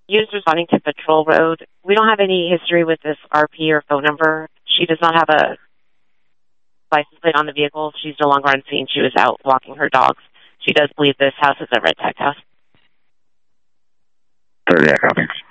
Users responding to Patrol Road. We don't have any history with this RP or phone number. She does not have a license plate on the vehicle. She's no longer on scene. She was out walking her dogs. She does believe this house is a red tag house. 30, I copy.